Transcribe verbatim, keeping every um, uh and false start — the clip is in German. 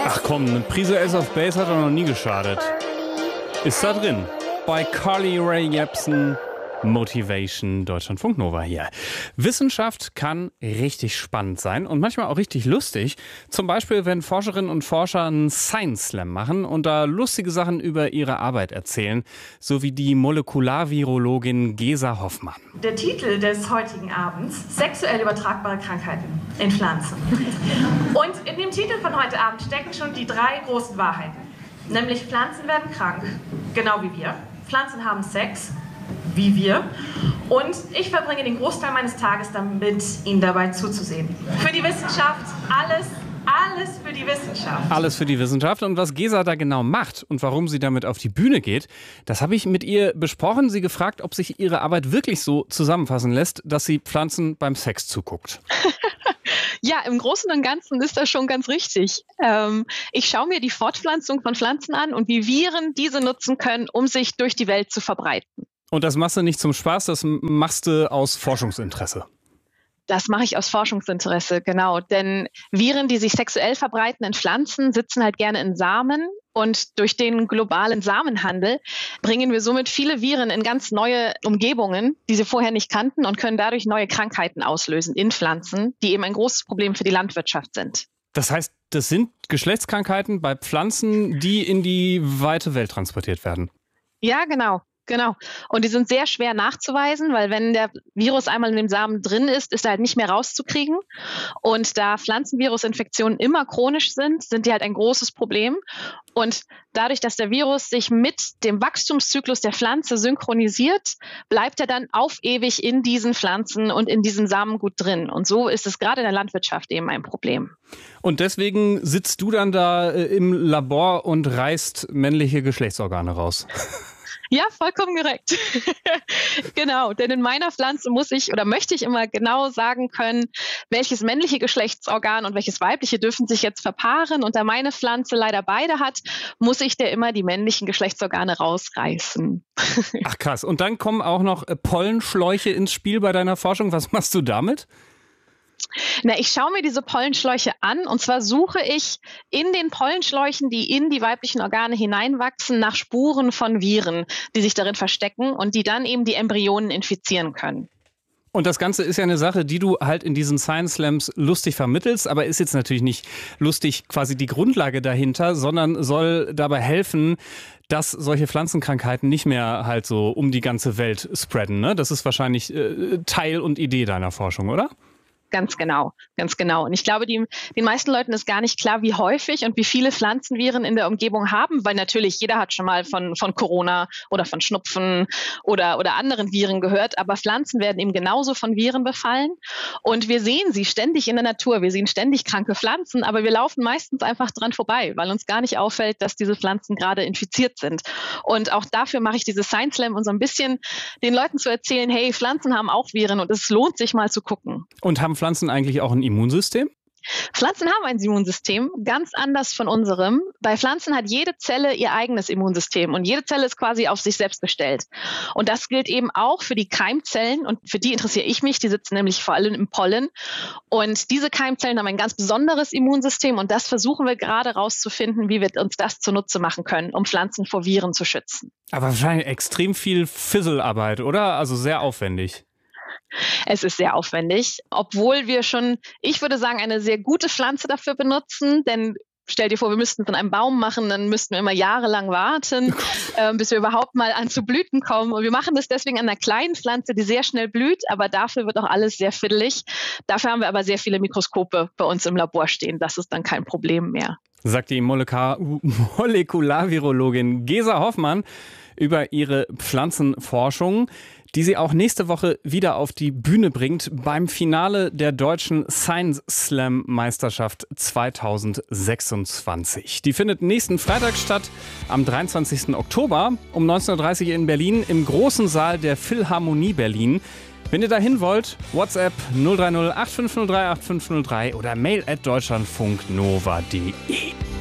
Ach komm, eine Prise Ace of Base hat doch noch nie geschadet. Ist da drin. Bei Carly Rae Jepsen, Motivation, Deutschlandfunk Nova hier. Wissenschaft kann richtig spannend sein und manchmal auch richtig lustig. Zum Beispiel, wenn Forscherinnen und Forscher einen Science Slam machen und da lustige Sachen über ihre Arbeit erzählen. So wie die Molekularvirologin Gesa Hoffmann. Der Titel des heutigen Abends: Sexuell übertragbare Krankheiten in Pflanzen. Und in dem Titel von heute Abend stecken schon die drei großen Wahrheiten. Nämlich Pflanzen werden krank, genau wie wir. Pflanzen haben Sex, wie wir. Und ich verbringe den Großteil meines Tages damit, ihnen dabei zuzusehen. Für die Wissenschaft, alles, alles für die Wissenschaft. Alles für die Wissenschaft. Und was Gesa da genau macht und warum sie damit auf die Bühne geht, das habe ich mit ihr besprochen. Sie gefragt, ob sich ihre Arbeit wirklich so zusammenfassen lässt, dass sie Pflanzen beim Sex zuguckt. Ja, im Großen und Ganzen ist das schon ganz richtig. Ähm, ich schaue mir die Fortpflanzung von Pflanzen an und wie Viren diese nutzen können, um sich durch die Welt zu verbreiten. Und das machst du nicht zum Spaß, das machst du aus Forschungsinteresse. Das mache ich aus Forschungsinteresse, genau. Denn Viren, die sich sexuell verbreiten in Pflanzen, sitzen halt gerne in Samen. Und durch den globalen Samenhandel bringen wir somit viele Viren in ganz neue Umgebungen, die sie vorher nicht kannten, und können dadurch neue Krankheiten auslösen in Pflanzen, die eben ein großes Problem für die Landwirtschaft sind. Das heißt, das sind Geschlechtskrankheiten bei Pflanzen, die in die weite Welt transportiert werden. Ja, genau. Genau. Und die sind sehr schwer nachzuweisen, weil wenn der Virus einmal in dem Samen drin ist, ist er halt nicht mehr rauszukriegen. Und da Pflanzenvirusinfektionen immer chronisch sind, sind die halt ein großes Problem. Und dadurch, dass der Virus sich mit dem Wachstumszyklus der Pflanze synchronisiert, bleibt er dann auf ewig in diesen Pflanzen und in diesem Samengut drin. Und so ist es gerade in der Landwirtschaft eben ein Problem. Und deswegen sitzt du dann da im Labor und reißt männliche Geschlechtsorgane raus. Ja, vollkommen korrekt. Genau, denn in meiner Pflanze muss ich oder möchte ich immer genau sagen können, welches männliche Geschlechtsorgan und welches weibliche dürfen sich jetzt verpaaren. Und da meine Pflanze leider beide hat, muss ich dir immer die männlichen Geschlechtsorgane rausreißen. Ach krass, und dann kommen auch noch Pollenschläuche ins Spiel bei deiner Forschung. Was machst du damit? Na, ich schaue mir diese Pollenschläuche an, und zwar suche ich in den Pollenschläuchen, die in die weiblichen Organe hineinwachsen, nach Spuren von Viren, die sich darin verstecken und die dann eben die Embryonen infizieren können. Und das Ganze ist ja eine Sache, die du halt in diesen Science Slams lustig vermittelst, aber ist jetzt natürlich nicht lustig quasi die Grundlage dahinter, sondern soll dabei helfen, dass solche Pflanzenkrankheiten nicht mehr halt so um die ganze Welt spreaden, ne? Das ist wahrscheinlich äh, Teil und Idee deiner Forschung, oder? Ganz genau, ganz genau. Und ich glaube, die, den meisten Leuten ist gar nicht klar, wie häufig und wie viele Pflanzenviren in der Umgebung haben, weil natürlich jeder hat schon mal von, von Corona oder von Schnupfen oder, oder anderen Viren gehört, aber Pflanzen werden eben genauso von Viren befallen. Und wir sehen sie ständig in der Natur, wir sehen ständig kranke Pflanzen, aber wir laufen meistens einfach dran vorbei, weil uns gar nicht auffällt, dass diese Pflanzen gerade infiziert sind. Und auch dafür mache ich diese Science Slam, um so ein bisschen den Leuten zu erzählen, hey, Pflanzen haben auch Viren und es lohnt sich mal zu gucken. Und haben Pflanzen eigentlich auch ein Immunsystem? Pflanzen haben ein Immunsystem, ganz anders von unserem. Bei Pflanzen hat jede Zelle ihr eigenes Immunsystem und jede Zelle ist quasi auf sich selbst gestellt. Und das gilt eben auch für die Keimzellen, und für die interessiere ich mich, die sitzen nämlich vor allem im Pollen. Und diese Keimzellen haben ein ganz besonderes Immunsystem, und das versuchen wir gerade rauszufinden, wie wir uns das zunutze machen können, um Pflanzen vor Viren zu schützen. Aber wahrscheinlich extrem viel Fisselarbeit, oder? Also sehr aufwendig. Es ist sehr aufwendig, obwohl wir schon, ich würde sagen, eine sehr gute Pflanze dafür benutzen, denn stell dir vor, wir müssten von einem Baum machen, dann müssten wir immer jahrelang warten, äh, bis wir überhaupt mal an zu Blüten kommen. Und wir machen das deswegen an einer kleinen Pflanze, die sehr schnell blüht, aber dafür wird auch alles sehr fiddelig. Dafür haben wir aber sehr viele Mikroskope bei uns im Labor stehen. Das ist dann kein Problem mehr. Sagt die Molekar- Molekularvirologin Gesa Hoffmann über ihre Pflanzenforschung, die sie auch nächste Woche wieder auf die Bühne bringt beim Finale der deutschen Science Slam Meisterschaft zweitausendsechsundzwanzig. Die findet nächsten Freitag statt, am dreiundzwanzigsten Oktober um neunzehn Uhr dreißig in Berlin im großen Saal der Philharmonie Berlin. Wenn ihr dahin wollt, WhatsApp null drei null acht fünf null drei acht fünf null drei oder mail at deutschlandfunknova punkt de.